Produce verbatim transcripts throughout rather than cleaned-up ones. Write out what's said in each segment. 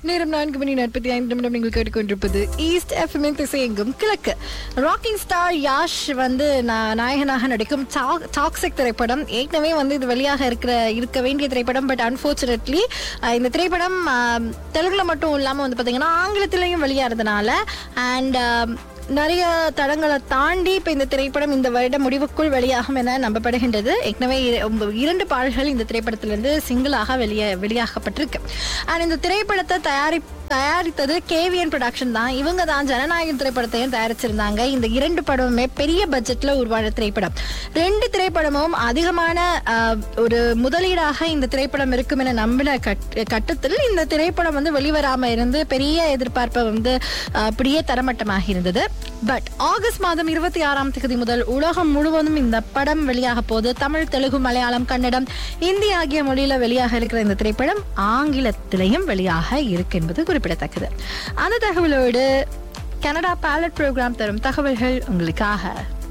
நேரம் நான்கு மணி நாற்பத்தி ஐந்து நிமிடம் நீங்கள் கேட்டுக்கொண்டிருப்பது ஈஸ்ட் எஃப்எம் திசையெங்கும் கிழக்கு. ராக்கிங் ஸ்டார் யாஷ் வந்து நாயகனாக நடிக்கும் டாக்ஸிக் திரைப்படம் ஏற்கனவே வந்து இது வெளியாக இருக்கிற இருக்க வேண்டிய திரைப்படம். பட் அன்பார்ச்சுனேட்லி இந்த திரைப்படம் தெலுங்குல மட்டும் இல்லாமல் வந்து பார்த்தீங்கன்னா ஆங்கிலத்திலையும் வெளியாகிறதுனால அண்ட் நிறைய தடங்களை தாண்டி இப்போ இந்த திரைப்படம் இந்த வருட முடிவுக்குள் வெளியாகும் என நம்பப்படுகின்றது. ஏற்கனவே இரண்டு பாடல்கள் இந்த திரைப்படத்திலிருந்து சிங்கிளாக வெளியே வெளியாகப்பட்டிருக்கு. அண்ட் இந்த திரைப்படத்தை தயாரி தயாரித்தது கேவிஎன் ப்ரொடக்ஷன் தான். இவங்க தான் ஜனநாயகன் திரைப்படத்தையும் தயாரிச்சிருந்தாங்க. இந்த இரண்டு படமுமே பெரிய பட்ஜெட்ல உருவான திரைப்படம். ரெண்டு திரைப்படமும் அதிகமான ஒரு முதலீடாக இந்த திரைப்படம் இருக்கும் என நம்பின கட்டத்தில் இந்த திரைப்படம் வந்து வெளிவராம இருந்து பெரிய எதிர்பார்ப்பை வந்து அப்படியே தரமட்டமாக இருந்தது. பட் ஆகஸ்ட் மாதம் இருபத்தி ஆறாம் தேதி முதல் உலகம் முழுவதும் இந்த படம் வெளியாக போது. தமிழ், தெலுங்கு, மலையாளம், கன்னடம், இந்தி ஆகிய மொழியில வெளியாக இருக்கிற இந்த திரைப்படம் ஆங்கிலத்திலையும் வெளியாக இருக்கு என்பது குறிப்பிடத்தக்கது. அந்த தகவலோடு கனடா பைலட் புரோகிராம் தரும் தகவல்கள் உங்களுக்காக.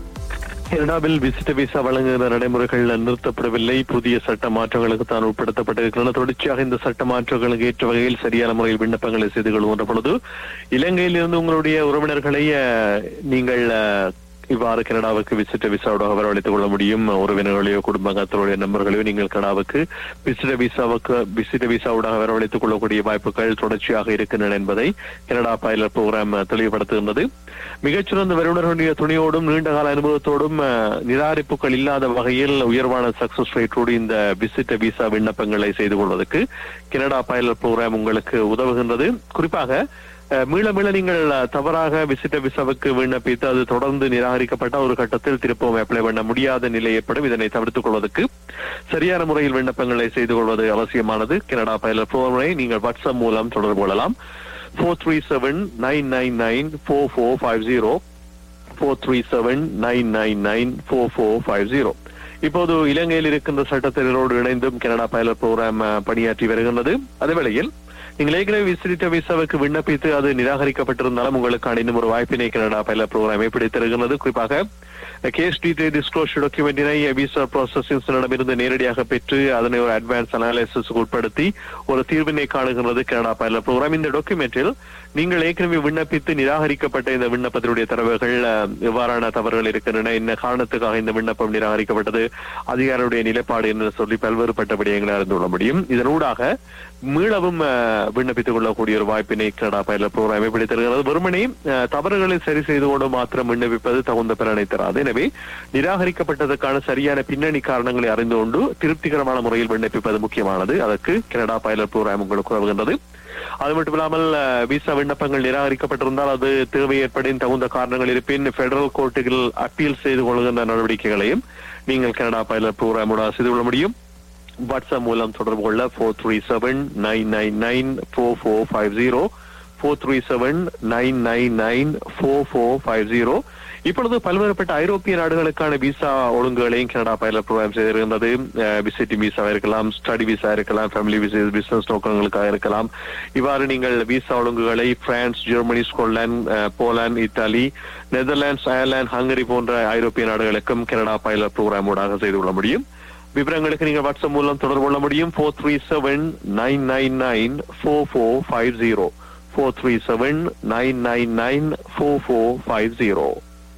கனடாவில் விசிட்ட விசா வழங்குகிற நடைமுறைகள் நிறுத்தப்படவில்லை. புதிய சட்ட மாற்றங்களுக்கு தான் உட்படுத்தப்பட்டிருக்கின்றன. தொடர்ச்சியாக இந்த சட்ட மாற்றங்களுக்கு ஏற்ற வகையில் சரியான முறையில் விண்ணப்பங்களை செய்து கொள்கின்ற பொழுது இலங்கையில் இருந்து உங்களுடைய உறவினர்களை நீங்கள் இவ்வாறு கனடாவுக்கு விசிட்ட விசாவோட வரவழைத்துக் கொள்ள முடியும். உறவினர்களையோ குடும்பங்களுடைய நண்பர்களையோ நீங்கள் கனடாவுக்கு விசிட்ட விசாவுக்கு விசிட்ட விசாவோடாக வரவழைத்துக் கொள்ளக்கூடிய வாய்ப்புகள் தொடர்ச்சியாக இருக்கின்றன என்பதை கனடா பைலட் புரோகிராம் தெளிவுபடுத்துகின்றது. மிகச்சிறந்த வருடர்களுடைய துணியோடும் நீண்டகால அனுபவத்தோடும் நிராகரிப்புகள் இல்லாத வகையில் உயர்வான சக்சஸ் ரேட்டோடு இந்த விசிட்ட விசா விண்ணப்பங்களை செய்து கொள்வதற்கு கனடா பைலட் புரோகிராம் உங்களுக்கு உதவுகின்றது. குறிப்பாக மீள மீள நீங்கள் தவறாக விசிட்ட விசாவுக்கு விண்ணப்பித்து அது தொடர்ந்து நிராகரிக்கப்பட்ட ஒரு கட்டத்தில் திருப்பவும் அப்ளை பண்ண முடியாத நிலை ஏற்படும். இதனை தவிர்த்துக் கொள்வதற்கு சரியான முறையில் விண்ணப்பங்களை செய்து கொள்வது அவசியமானது. கனடா பைலட் புரோகிராமை நீங்கள் வாட்ஸ்அப் மூலம் தொடர்பு கொள்ளலாம். Four three seven nine nine nine four four five zero four three seven nine nine nine four four five zero. இப்போது இலங்கையில் இருக்கின்ற சட்டத்தினரோடு இணைந்தும் கனடா பைலட் புரோகிராம் பணியாற்றி வருகின்றது. அதே வேளையில் நீங்கள் ஏற்கனவே விசிட்ட விசாவுக்கு விண்ணப்பித்து அது நிராகரிக்கப்பட்டிருந்தாலும் உங்களுக்கான இன்னும் ஒரு வாய்ப்பினை கனடா பைலட் புரோகிராம் எப்படி தருகிறது. குறிப்பாக கேஸ் டீடைல் டிஸ்க்ளோஷர் டாக்குமெண்டினை விசா ப்ராசஸிங்கிடமிருந்து நேரடியாக பெற்று அதனை ஒரு அட்வான்ஸ் அனாலிசிஸ்க்கு உட்படுத்தி ஒரு தீர்வினை காணுகிறது கனடா பைலட் புரோகிராம். இந்த டாக்குமெண்டில் நீங்கள் ஏற்கனவே விண்ணப்பித்து நிராகரிக்கப்பட்ட இந்த விண்ணப்பத்தினுடைய தரவுகள் எவ்வாறான தவறுகள் இருக்கின்றன, என்ன காரணத்துக்காக இந்த விண்ணப்பம் நிராகரிக்கப்பட்டது, அதிகாரியுடைய நிலைப்பாடு என்று சொல்லி பல்வேறுபட்ட விடயங்களை அறிந்து கொள்ள முடியும். இதனூடாக மீளவும் விண்ணப்பித்துக் கொள்ளக்கூடிய ஒரு வாய்ப்பினை கனடா பைலட் புரோகிராம் எப்படி தருகிறது. வெறுமனே தவறுகளை சரி செய்து கொண்டு மாத்திரம் விண்ணப்பிப்பது தகுந்த பலனை தராது. எனவே நிராகரிக்கப்பட்டதற்கான சரியான பின்னணி காரணங்களை அறிந்து கொண்டு திருப்திகரமான முறையில் விண்ணப்பிப்பது முக்கியமானது. அதற்கு கனடா பைலட் புரோகிராம் உங்களுக்கு உதவுகின்றது. அது மட்டும் இல்லாமல் விசா விண்ணப்பங்கள் நிராகரிக்கப்பட்டிருந்தால் அது தேவை ஏற்படின் தகுந்த காரணங்கள் இருப்பின் பெடரல் கோர்ட்டுகள் அப்பீல் செய்து கொள்கின்ற நடவடிக்கைகளையும் நீங்கள் கனடா பைலட் புரோகிராமோட செய்து கொள்ள முடியும். வாட்ஸ்அப் மூலம் தொடர்பு கொள்ள four three seven nine nine nine four four five zero four three seven nine nine nine four four five zero. இப்பொழுது பல்வேறுபட்ட ஐரோப்பிய நாடுகளுக்கான விசா ஒழுங்குகளையும் கனடா பைலட் புரோகிராம் செய்திருந்தது. விசிட்டிங் விசா இருக்கலாம், ஸ்டடி விசா இருக்கலாம், ஃபேமிலி விசா, பிசினஸ் நோக்கங்களுக்காக இருக்கலாம். இவ்வாறு நீங்கள் visa ஒழுங்குகளை France, Germany, Scotland, Poland, Italy, Netherlands, Ireland, hungry போன்ற ஐரோப்பிய நாடுகளுக்கும் கனடா பைலட் புரோகிராம் ஊடாக செய்து கொள்ள முடியும். விவரங்களுக்கு நீங்கள் வாட்ஸ்அப் மூலம் தொடர்பு கொள்ள முடியும். Four three seven nine nine nine four four five zero four three seven nine nine nine four four five zero.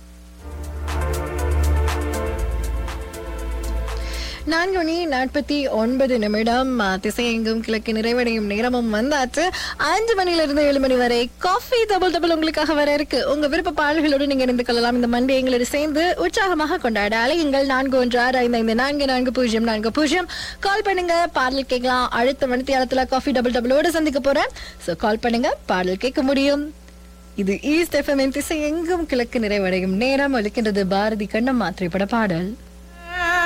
நான்கு மணி நாற்பத்தி ஒன்பது நிமிடம். திசையெங்கும் கிழக்கு நிறைவடையும் நேரமும் வந்தாச்சு. அஞ்சு மணில இருந்து ஏழு மணி வரை காஃபி டபுள் டபுள் உங்களுக்காக வர இருக்கு. உங்க விருப்ப பாடல்களோடு நீங்க இணைந்து கொள்ளலாம். இந்த மண்டே எங்களோடு சேர்ந்து உற்சாகமாக கொண்டாட அலையுங்கள். நான்கு ஒன்று ஆறு ஐந்து ஐந்து நான்கு நான்கு பூஜ்ஜியம் நான்கு பூஜ்ஜியம் கால் பண்ணுங்க. பாடல் கேட்கலாம். அடுத்த மணித்தியாலத்துல காஃபி டபுள் டபுளோடு சந்திக்க போறேன். சோ கால் பண்ணுங்க, பாடல் கேட்க முடியும். இது ஈஸ்ட் எஃப்எம் திசை எங்கும் கிழக்கு நிறைவடையும் நேரம். ஒலிக்கின்றது பாரதி கண்ணம்மா திரைப்பட பாடல்.